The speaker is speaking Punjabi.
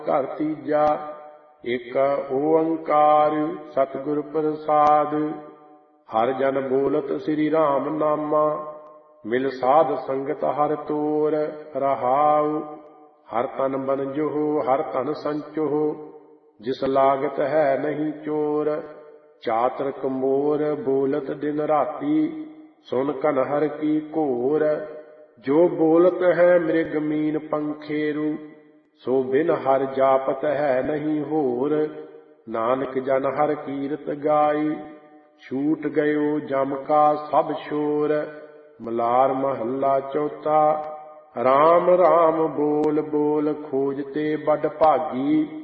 ਘਰ ਤੀਜਾ। ਏਕ ਓੰਕਾਰ ਸਤਿਗੁਰ ਪ੍ਰਸਾਦਿ। ਹਰਿ ਜਨ ਬੋਲਤ ਸ੍ਰੀ ਰਾਮ ਨਾਮਾ। ਮਿਲ ਸਾਧ ਸੰਗਤ ਹਰਿ ਤੋਰ ਰਹਾਉ। ਹਰਿ ਤਨ ਬਨਜਹੁ ਹਰਿ ਧਨ ਸੰਚਹੁ। ਜਿਸ ਲਾਗਤ ਹੈ ਨਹੀਂ ਚੋਰ। ਚਾਤ੍ਰਿਕ ਮੋਰ ਬੋਲਤ ਦਿਨ ਰਾਤੀ। ਸੁਨ ਕਨਹਰ ਕੀ ਘੋਰ। ਜੋ ਬੋਲਤ ਹੈ ਮ੍ਰਿਗ ਮੀਨ ਪੰਖੇਰੂ। ਸੋ ਬਿਨ ਹਰਿ ਜਾਪਤ ਹੈ ਨਹੀਂ ਹੋਰ। ਨਾਨਕ ਜਨ ਹਰਿ ਕੀਰਤ ਗਾਈ। ਛੂਟ ਗਇਓ ਜਮ ਕਾ ਸਭ ਸ਼ੋਰ। ਮਲਾਰ ਮਹੱਲਾ ਚੌਥਾ। ਰਾਮ ਰਾਮ ਬੋਲ ਬੋਲ ਖੋਜਤੇ ਬਡ ਭਾਗੀ।